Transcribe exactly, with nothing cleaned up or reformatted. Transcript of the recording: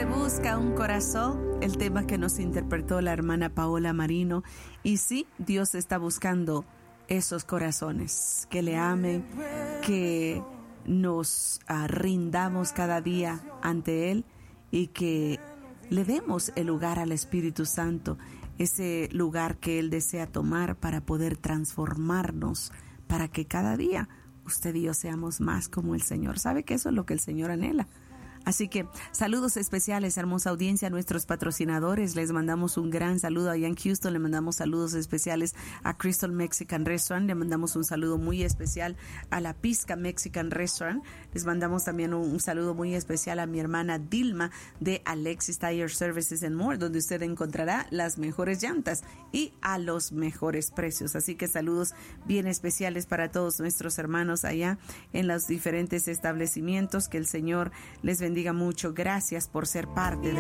busca un corazón, el tema que nos interpretó la hermana Paola Marino. Y sí, Dios está buscando esos corazones que le amen, que nos uh, rindamos cada día ante Él y que le demos el lugar al Espíritu Santo, ese lugar que Él desea tomar para poder transformarnos, para que cada día usted y yo seamos más como el Señor. ¿Sabe que eso es lo que el Señor anhela? Así que saludos especiales, hermosa audiencia, a nuestros patrocinadores. Les mandamos un gran saludo allá en Houston. Le mandamos saludos especiales a Crystal Mexican Restaurant. Le mandamos un saludo muy especial a La Pizca Mexican Restaurant. Les mandamos también un, un saludo muy especial a mi hermana Dilma de Alexis Tire Services and More, donde usted encontrará las mejores llantas y a los mejores precios. Así que saludos bien especiales para todos nuestros hermanos allá en los diferentes establecimientos. Que el Señor les bendiga mucho. Gracias por ser parte de